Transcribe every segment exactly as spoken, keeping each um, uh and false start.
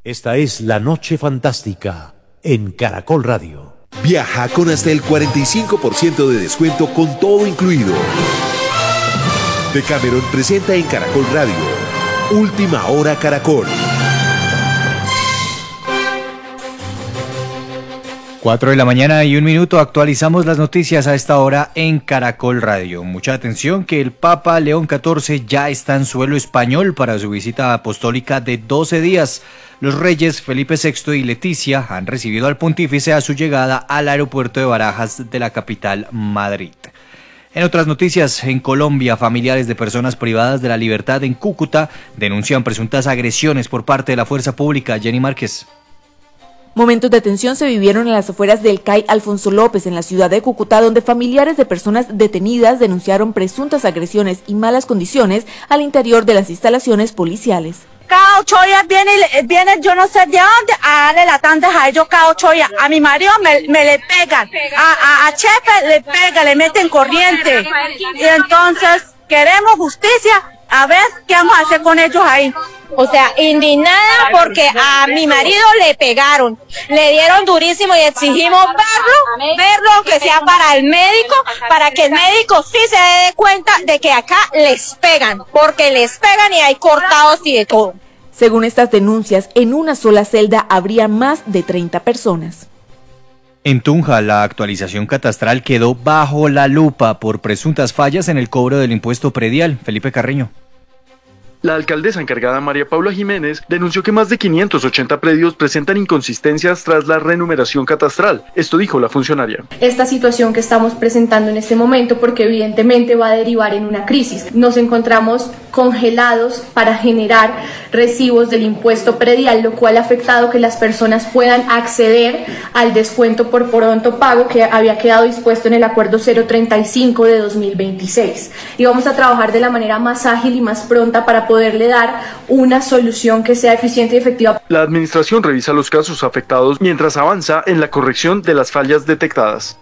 Esta es La Noche Fantástica en Caracol Radio. Viaja con hasta el cuarenta y cinco por ciento de descuento con todo incluido. Decameron presenta en Caracol Radio Última Hora Caracol. Cuatro de la mañana y un minuto, actualizamos las noticias a esta hora en Caracol Radio. Mucha atención que el Papa León catorce ya está en suelo español para su visita apostólica de doce días. Los reyes Felipe sexto y Leticia han recibido al pontífice a su llegada al aeropuerto de Barajas de la capital Madrid. En otras noticias, en Colombia, familiares de personas privadas de la libertad en Cúcuta denuncian presuntas agresiones por parte de la fuerza pública. Jenny Márquez. Momentos de tensión se vivieron en las afueras del C A I Alfonso López, en la ciudad de Cúcuta, donde familiares de personas detenidas denunciaron presuntas agresiones y malas condiciones al interior de las instalaciones policiales. Cada ocho días viene, viene yo no sé de dónde a darle la tanda a ellos cada ocho días. A mi marido me, me le pegan, a, a, a Chepe le pegan, le meten corriente. Y entonces queremos justicia, a ver qué vamos a hacer con ellos ahí. O sea, indignada porque a mi marido le pegaron, le dieron durísimo y exigimos verlo, verlo aunque sea para el médico, para que el médico sí se dé cuenta de que acá les pegan, porque les pegan y hay cortados y de todo. Según estas denuncias, en una sola celda habría más de treinta personas. En Tunja, la actualización catastral quedó bajo la lupa por presuntas fallas en el cobro del impuesto predial. Felipe Carreño. La alcaldesa encargada María Paula Jiménez denunció que más de quinientos ochenta predios presentan inconsistencias tras la renumeración catastral. Esto dijo la funcionaria. Esta situación que estamos presentando en este momento, porque evidentemente va a derivar en una crisis. Nos encontramos congelados para generar recibos del impuesto predial, lo cual ha afectado que las personas puedan acceder al descuento por pronto pago que había quedado dispuesto en el acuerdo cero treinta y cinco de dos mil veintiséis. Y vamos a trabajar de la manera más ágil y más pronta para poderle dar una solución que sea eficiente y efectiva. La administración revisa los casos afectados mientras avanza en la corrección de las fallas detectadas.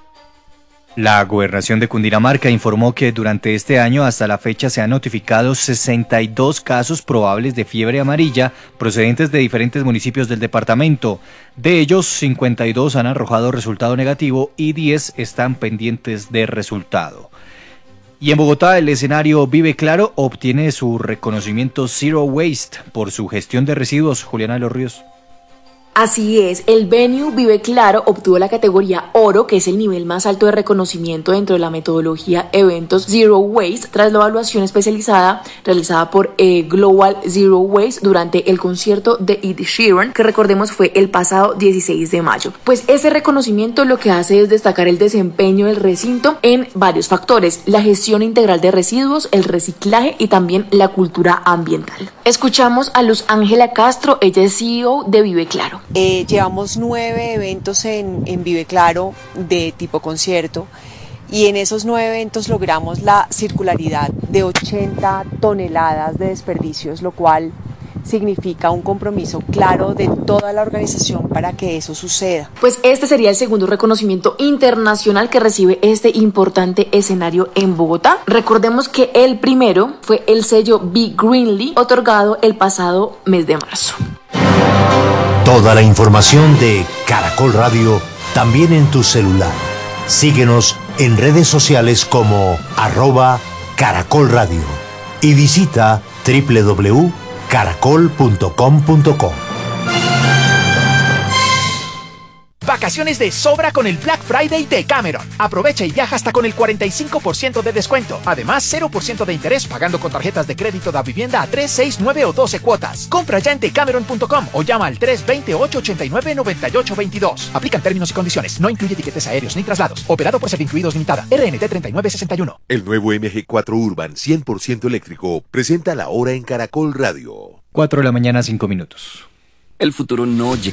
La Gobernación de Cundinamarca informó que durante este año hasta la fecha se han notificado sesenta y dos casos probables de fiebre amarilla procedentes de diferentes municipios del departamento. De ellos, cincuenta y dos han arrojado resultado negativo y diez están pendientes de resultado. Y en Bogotá, el escenario Vive Claro obtiene su reconocimiento Zero Waste por su gestión de residuos. Juliana de los Ríos. Así es, el venue Vive Claro obtuvo la categoría Oro, que es el nivel más alto de reconocimiento dentro de la metodología Eventos Zero Waste, tras la evaluación especializada realizada por eh, Global Zero Waste durante el concierto de Ed Sheeran, que recordemos fue el pasado dieciséis de mayo. Pues ese reconocimiento lo que hace es destacar el desempeño del recinto en varios factores: la gestión integral de residuos, el reciclaje y también la cultura ambiental. Escuchamos a Luz Ángela Castro, ella es C E O de Vive Claro. Eh, llevamos nueve eventos en, en Vive Claro de tipo concierto y en esos nueve eventos logramos la circularidad de ochenta toneladas de desperdicios, lo cual significa un compromiso claro de toda la organización para que eso suceda. Pues este sería el segundo reconocimiento internacional que recibe este importante escenario en Bogotá. Recordemos que el primero fue el sello Be Greenly, otorgado el pasado mes de marzo. Toda la información de Caracol Radio también en tu celular. Síguenos en redes sociales como arroba Caracol Radio y visita doble u doble u doble u punto caracol punto com punto co. Vacaciones de sobra con el Black Friday de Decameron. Aprovecha y viaja hasta con el cuarenta y cinco por ciento de descuento. Además, cero por ciento de interés pagando con tarjetas de crédito de vivienda a tres, seis, nueve o doce cuotas. Compra ya en decameron punto com o llama al tres dos cero, ocho ocho nueve, nueve ocho dos dos. Aplican términos y condiciones. No incluye tiquetes aéreos ni traslados. Operado por Servincluidos Limitada. R N T treinta y nueve sesenta y uno. El nuevo M G cuatro Urban cien por ciento eléctrico presenta la hora en Caracol Radio. cuatro de la mañana, cinco minutos. El futuro no llega.